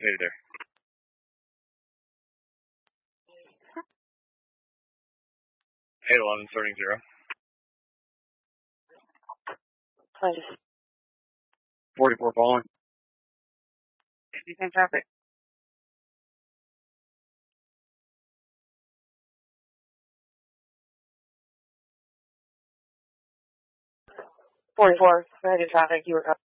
Hey there. 811 starting 0. Please. 44 following. Anything traffic? $44. Go ahead, traffic. You were